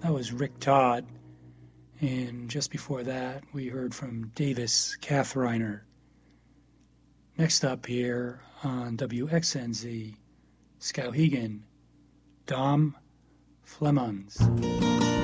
That was Rick Todd. And just before that, we heard from Davis Kathreiner. Next up here on WXNZ, Skowhegan, Dom Flemons.